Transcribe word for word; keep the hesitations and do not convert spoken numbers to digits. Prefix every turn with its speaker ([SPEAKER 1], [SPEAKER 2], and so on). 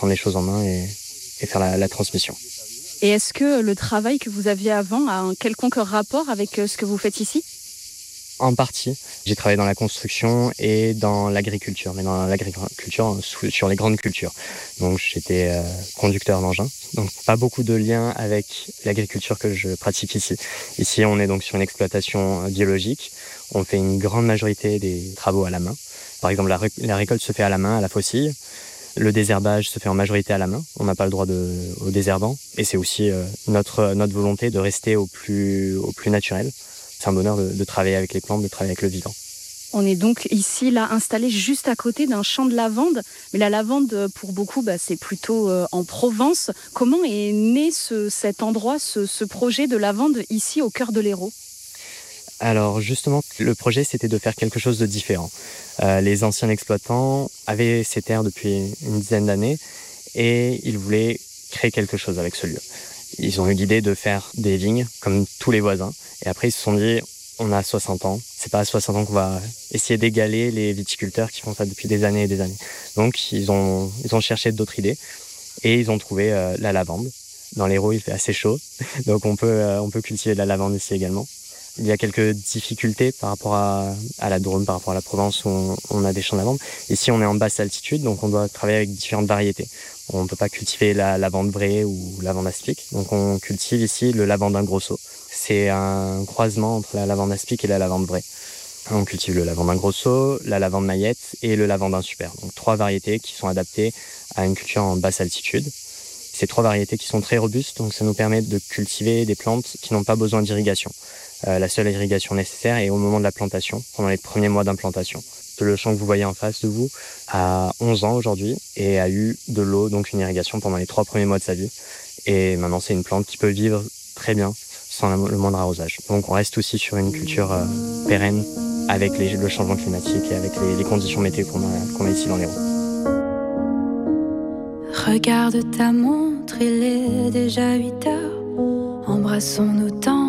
[SPEAKER 1] prendre les choses en main et, et faire la, la transmission.
[SPEAKER 2] Et est-ce que le travail que vous aviez avant a un quelconque rapport avec ce que vous faites ici ?
[SPEAKER 1] En partie, j'ai travaillé dans la construction et dans l'agriculture, mais dans l'agriculture sur les grandes cultures. Donc j'étais euh, conducteur d'engin, donc pas beaucoup de liens avec l'agriculture que je pratique ici. Ici, on est donc sur une exploitation biologique. On fait une grande majorité des travaux à la main. Par exemple, la, ré- la récolte se fait à la main, à la faucille. Le désherbage se fait en majorité à la main. On n'a pas le droit de, au désherbant. Et c'est aussi euh, notre, notre volonté de rester au plus, au plus naturel. C'est un bonheur de, de travailler avec les plantes, de travailler avec le vivant.
[SPEAKER 2] On est donc ici, là, installé juste à côté d'un champ de lavande. Mais la lavande, pour beaucoup, bah, c'est plutôt euh, en Provence. Comment est né ce, cet endroit, ce, ce projet de lavande ici, au cœur de l'Hérault ?
[SPEAKER 1] Alors justement, le projet, c'était de faire quelque chose de différent. Euh, les anciens exploitants avaient ces terres depuis une dizaine d'années et ils voulaient créer quelque chose avec ce lieu. Ils ont eu l'idée de faire des vignes, comme tous les voisins. Et après, ils se sont dit, on a soixante ans. C'est pas à soixante ans qu'on va essayer d'égaler les viticulteurs qui font ça depuis des années et des années. Donc, ils ont, ils ont cherché d'autres idées. Et ils ont trouvé euh, la lavande. Dans l'Hérault, il fait assez chaud. Donc, on peut, euh, on peut cultiver de la lavande ici également. Il y a quelques difficultés par rapport à, à la Drôme, par rapport à la Provence où on, on a des champs de lavande. Ici, on est en basse altitude, donc on doit travailler avec différentes variétés. On ne peut pas cultiver la lavande vraie ou lavande aspic, donc on cultive ici le lavandin grosso. C'est un croisement entre la lavande aspic et la lavande vraie. On cultive le lavandin grosso, la lavande maillette et le lavandin super. Donc trois variétés qui sont adaptées à une culture en basse altitude. Ces trois variétés qui sont très robustes, donc ça nous permet de cultiver des plantes qui n'ont pas besoin d'irrigation. Euh, la seule irrigation nécessaire est au moment de la plantation, pendant les premiers mois d'implantation. Le champ que vous voyez en face de vous a onze ans aujourd'hui et a eu de l'eau, donc une irrigation pendant les trois premiers mois de sa vie. Et maintenant, c'est une plante qui peut vivre très bien sans le moindre arrosage. Donc on reste aussi sur une culture euh, pérenne avec les, le changement climatique et avec les, les conditions météo qu'on a, qu'on a ici dans l'Hérault.
[SPEAKER 3] Regarde ta montre, il est déjà huit heures. Embrassons-nous tant